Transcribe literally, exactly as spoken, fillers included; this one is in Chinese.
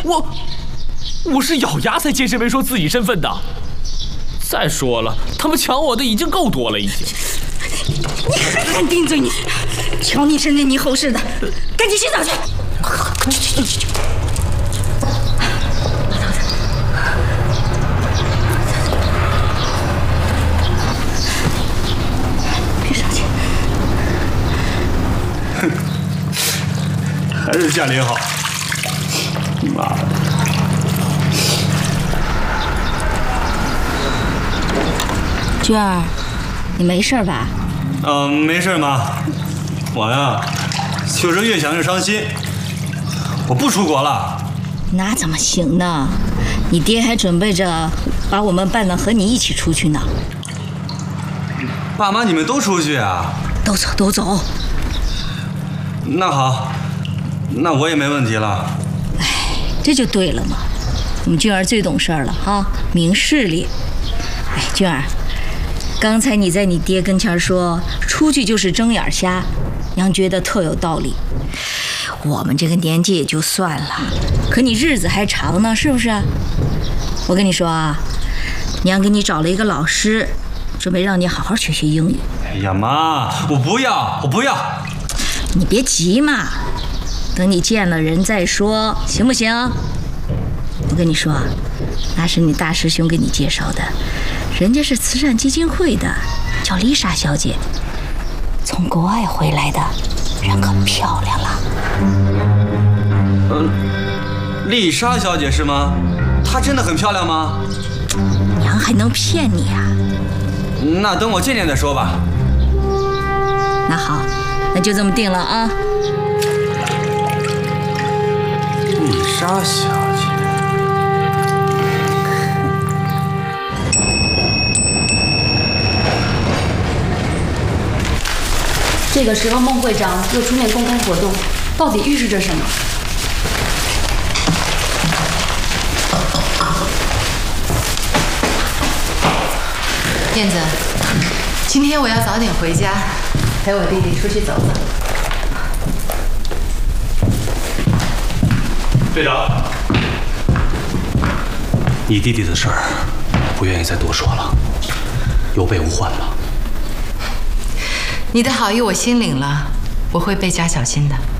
我我是咬牙才坚持没说自己身份的。再说了，他们抢我的已经够多了，已经。 你还敢顶嘴你？瞧你身体泥后似的，赶紧洗澡去！快快快去去去去！别上去！ 哼，还是夏琳好。妈的！ 娟儿，你没事吧？ 嗯，没事妈。我呀，就是越想越伤心。我不出国了。 那怎么行呢？你爹还准备着把我们办了和你一起出去呢。 爸妈，你们都出去啊？ 都走，都走。 那好，那我也没问题了。 哎，这就对了嘛。我们俊儿最懂事了哈，明事理。哎，俊儿，刚才你在你爹跟前说出去就是睁眼瞎，娘觉得特有道理。我们这个年纪也就算了，可你日子还长呢，是不是？我跟你说啊，娘给你找了一个老师，准备让你好好学学英语。 哎呀妈，我不要，我不要。 你别急嘛，等你见了人再说，行不行？我跟你说，那是你大师兄给你介绍的，人家是慈善基金会的，叫丽莎小姐，从国外回来的，人可漂亮了。 嗯，丽莎小姐是吗？她真的很漂亮吗？ 娘还能骗你啊？ 那等我见见再说吧。 那好，那就这么定了啊。 丽莎小姐。 这个时候，孟会长又出面公开活动，到底预示着什么？ 燕子，今天我要早点回家，陪我弟弟出去走走。 队长，你弟弟的事儿，不愿意再多说了，有备无患吧。 你的好意我心领了，我会倍加小心的。